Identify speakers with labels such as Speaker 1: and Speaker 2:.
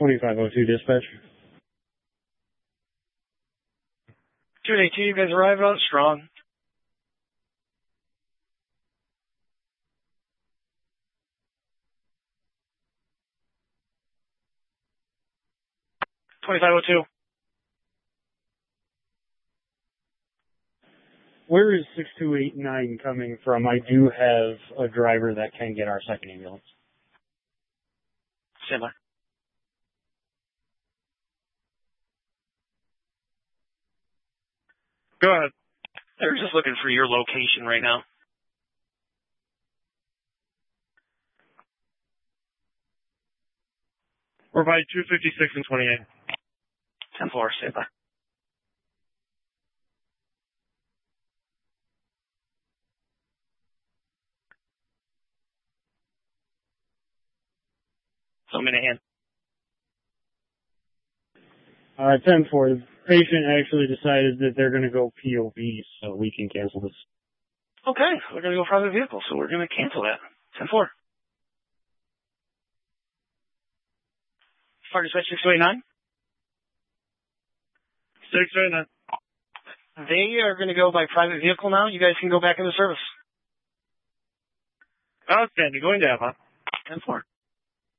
Speaker 1: 2502 dispatch.
Speaker 2: 282, you guys arrived on strong. $2502.
Speaker 1: Where is 6289 coming from? I do have a driver that can get our second ambulance.
Speaker 2: Stand by.
Speaker 3: Go ahead.
Speaker 2: They're just looking for your location right now.
Speaker 3: We're by 256 and 28.
Speaker 2: 10-4, stand by. So Minahan.
Speaker 1: 10-4. The patient actually decided that they're going to go POV, so we can cancel this.
Speaker 2: Okay, we're going to go private vehicle, so we're going to cancel that. 10-4. Fire dispatch 6289.
Speaker 3: 689.
Speaker 2: They are going to go by private vehicle now. You guys can go back into service.
Speaker 3: Outstanding. Going down, huh?
Speaker 2: 10-4.